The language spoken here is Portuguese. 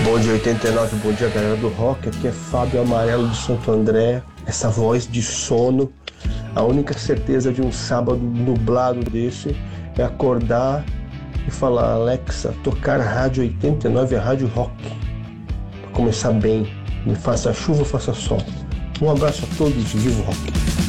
Bom dia 89, bom dia galera do rock, aqui é Fábio Amarelo de Santo André, essa voz de sono. A única certeza de um sábado nublado desse é acordar e falar: Alexa, tocar rádio 89, a rádio rock. Pra começar bem, me faça chuva, faça sol. Um abraço a todos, vivo rock.